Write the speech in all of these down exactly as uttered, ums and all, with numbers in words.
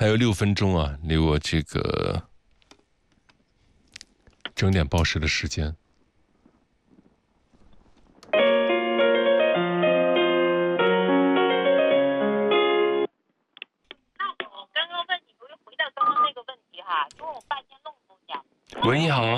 还有六分钟啊，离我这个整点报时的时间。喂，你好。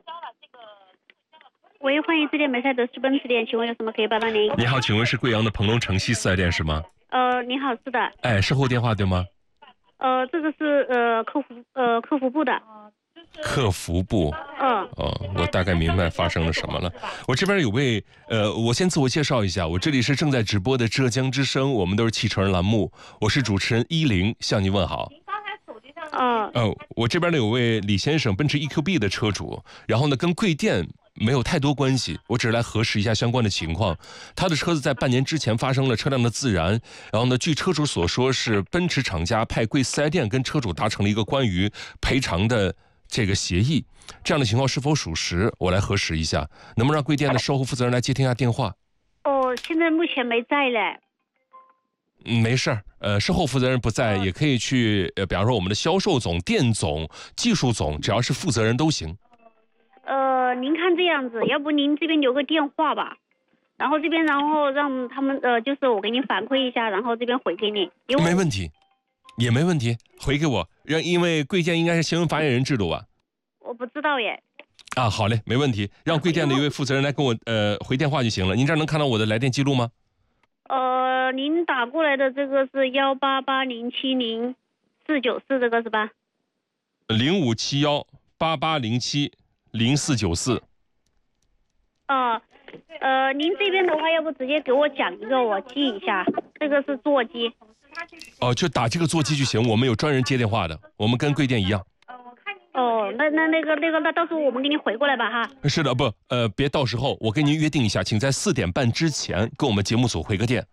喂，欢迎致电梅赛德斯奔驰店，请问有什么可以帮到您？ 你好，请问是贵阳的鹏龙城西四 S 店是吗？ 呃，你好，是的。 哎，售后电话对吗？ 呃，这个是呃客服呃客服部的。 客服部。 嗯。 哦，我大概明白发生了什么了。我这边有位呃，我先自我介绍一下，我这里是正在直播的浙江之声，我们都是汽车人栏目，我是主持人依林，向您问好。 哦。 哦，我这边呢有位李先生，奔驰 E Q B 的车主，然后呢跟贵店没有太多关系，我只是来核实一下相关的情况。他的车子在半年之前发生了车辆的自燃，然后呢，据车主所说，是奔驰厂家派贵四 S 店跟车主达成了一个关于赔偿的这个协议，这样的情况是否属实？我来核实一下，能不能让贵店的售后负责人来接听一下电话？ 哦，现在目前没在嘞。 嗯，没事儿，呃，售后负责人不在，也可以去，呃，比方说我们的销售总、店总、技术总，只要是负责人都行。 呃，您看这样子，要不您这边留个电话吧，然后这边然后让他们呃，就是我给你反馈一下，然后这边回给你。 没问题，也没问题，回给我，让因为贵店应该是新闻发言人制度吧？ 我不知道耶。 啊，好嘞，没问题，让贵店的一位负责人来跟我呃回电话就行了。您这儿能看到我的来电记录吗？ 呃，您打过来的这个是幺八八零七零四九四，这个是吧？ 零五七幺八八零七零四九四。 哦，呃，您这边的话，要不直接给我讲一个，我记一下。这个是座机。 哦，就打这个座机就行，我们有专人接电话的，我们跟贵店一样。 哦，那那那个那个，那到时候我们给你回过来吧哈。 是的，不，呃，别到时候，我跟您约定一下，请在四点半之前跟我们节目组回个电。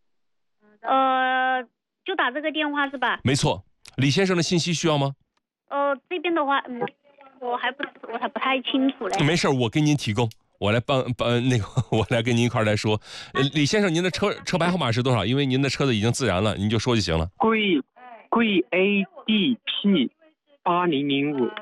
呃，就打这个电话是吧？ 没错，李先生的信息需要吗？ 呃，这边的话，嗯，我还不我还不太清楚嘞。 没事，我给您提供，我来帮帮那个，我来跟您一块来说。呃，李先生，您的车车牌号码是多少？因为您的车子已经自燃了，您就说就行了。 贵贵 A D P。八零零五，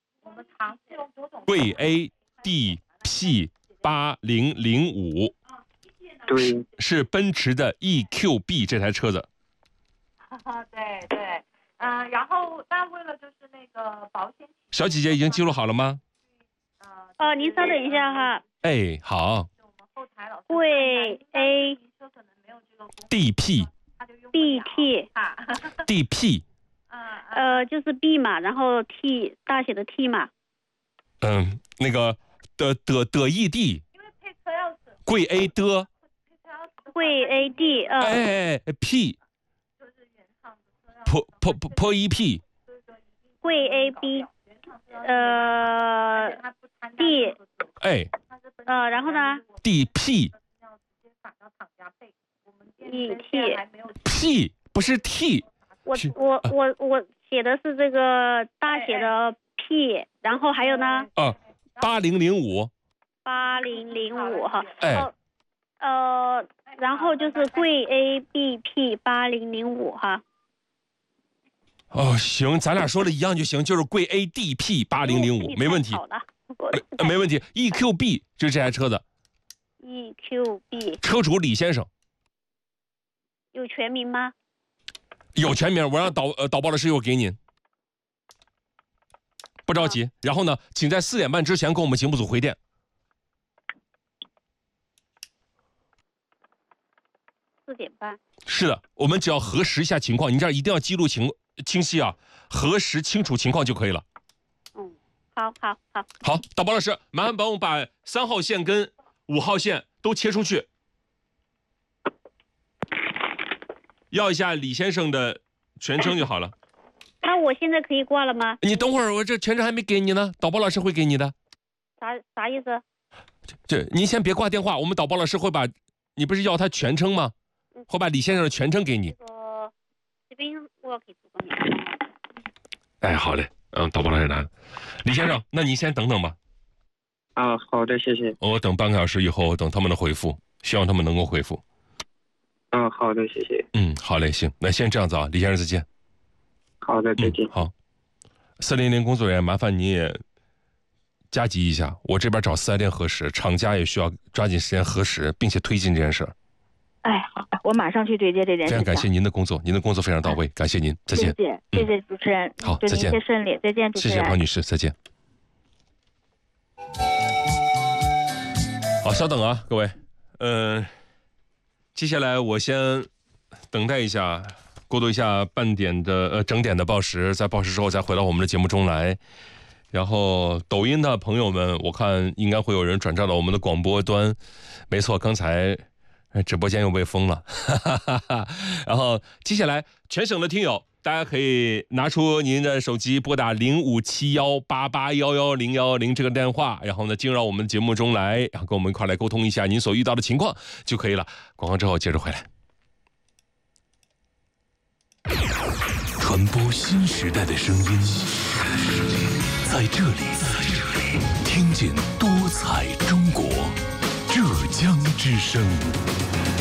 贵 A D P 八零零五， 对， 是奔驰的 E Q B 这台车子。 对对，嗯、呃，然后但为了就是那个保险， 小姐姐已经记录好了吗？ 哦，您稍等一下哈。 哎，好。 贵 A D P B T D P。 呃，就是 B 嘛，然后 T 大写的 T 嘛。 嗯，那个的的的 E D。贵 A 的。 贵 A D 呃。 哎哎 P。破破破破 E P。 贵 A B。呃 D。 哎。 呃，然后呢 ？D P。 E T。 P 不是 T。 我我我我写的是这个大写的 P， 然后还有呢？ 啊，八零零五。 八零零五哈。 哎。 哦、呃，然后就是贵 A B P 八零零五哈。 哦，行，咱俩说的一样就行，就是贵 A D P 八零零五，没问题。 好了， 没没问题。E Q B 就是这台车子。 E Q B。 车主李先生。 有全名吗？ 有全名，我让导呃导报的师傅给您，不着急。然后呢，请在四点半之前跟我们节目组回电。 四点半。 是的，我们只要核实一下情况，您这儿一定要记录清清晰啊，核实清楚情况就可以了。 嗯，好好好。 好，导报老师，麻烦帮我把三号线跟五号线都切出去。要一下李先生的全称就好了。 那我现在可以挂了吗？ 你等会儿，我这全称还没给你呢，导报老师会给你的。 啥啥意思？ 这您先别挂电话，我们导报老师会把，你不是要他全称吗？会把李先生的全称给你。 这个这边我要给主管你。 哎，好嘞，嗯，导报老师拿。李先生，那您先等等吧。 啊，好的，谢谢。 我等半个小时以后，等他们的回复，希望他们能够回复。 啊，好的，谢谢。 嗯，好嘞，行，那先这样子啊，李先生再见。 好的，再见。 嗯、好，四零零工作人员，麻烦你也加急一下，我这边找四 S 店核实，厂家也需要抓紧时间核实，并且推进这件事儿。 哎，好，我马上去对接这件事。 非常感谢您的工作，您的工作非常到位，感谢您，再见。 谢谢，谢谢主持人。 好，再见。 祝您一切顺利，再见，主持人。 谢谢庞女士，再见。好，稍等啊，各位，嗯、呃，接下来我先等待一下，过渡一下半点的呃整点的报时，在报时之后再回到我们的节目中来。然后抖音的朋友们，我看应该会有人转账到我们的广播端。没错，刚才直播间又被封了。哈哈哈。然后接下来全省的听友，大家可以拿出您的手机拨打零五七幺八八幺幺零幺零这个电话，然后呢进入到我们节目中来，然后跟我们一块来沟通一下您所遇到的情况就可以了。广告之后接着回来。 传播新时代的声音，在这里听见多彩中国，浙江之声。